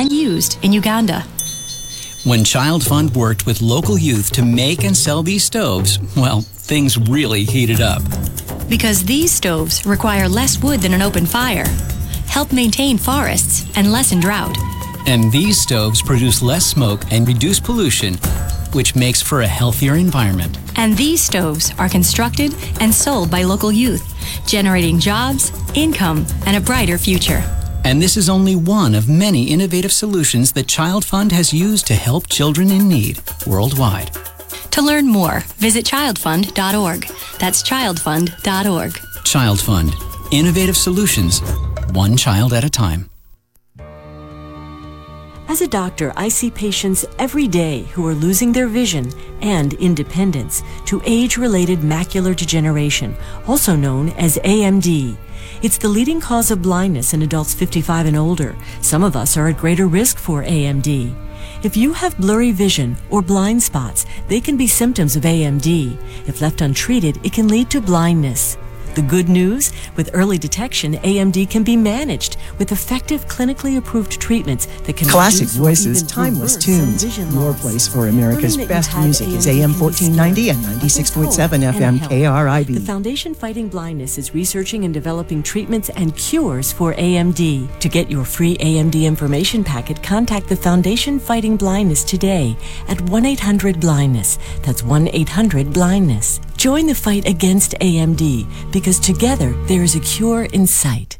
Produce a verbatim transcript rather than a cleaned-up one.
and used in Uganda. When Child Fund worked with local youth to make and sell these stoves, well, things really heated up. Because these stoves require less wood than an open fire, help maintain forests, and lessen drought. And these stoves produce less smoke and reduce pollution, which makes for a healthier environment. And these stoves are constructed and sold by local youth, generating jobs, income, and a brighter future. And this is only one of many innovative solutions that Child Fund has used to help children in need worldwide. To learn more, visit child fund dot org. That's child fund dot org. Child Fund. Innovative solutions, one child at a time. As a doctor, I see patients every day who are losing their vision and independence to age-related macular degeneration, also known as A M D. It's the leading cause of blindness in adults fifty-five and older. Some of us are at greater risk for A M D. If you have blurry vision or blind spots, they can be symptoms of A M D. If left untreated, it can lead to blindness. The good news? With early detection, A M D can be managed with effective clinically approved treatments that can Classic reduce or voices, even timeless reverse some tunes. vision Your loss. place for America's Learning that best you have music is A M can be fourteen ninety scary, and but ninety-six point with seven hope F M and help. K R I B. The Foundation Fighting Blindness is researching and developing treatments and cures for A M D. To get your free A M D information packet, contact the Foundation Fighting Blindness today at one eight hundred blindness. That's one eight hundred blindness. Join the fight against A M D because together there is a cure in sight.